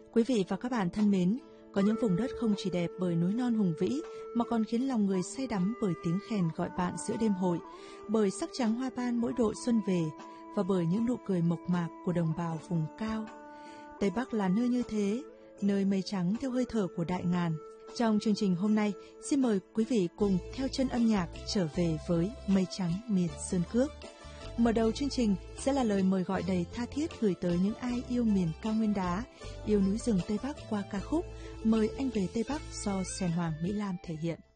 Quý vị và các bạn thân mến, có những vùng đất không chỉ đẹp bởi núi non hùng vĩ mà còn khiến lòng người say đắm bởi tiếng khèn gọi bạn giữa đêm hội, bởi sắc trắng hoa ban mỗi độ xuân về và bởi những nụ cười mộc mạc của đồng bào vùng cao. Tây Bắc là nơi như thế, nơi mây trắng theo hơi thở của đại ngàn. Trong chương trình hôm nay, xin mời quý vị cùng theo chân âm nhạc trở về với mây trắng miền Sơn Cước. Mở đầu chương trình sẽ là lời mời gọi đầy tha thiết gửi tới những ai yêu miền cao nguyên đá, yêu núi rừng Tây Bắc qua ca khúc Mời anh về Tây Bắc do Sèn Hoàng Mỹ Lam thể hiện.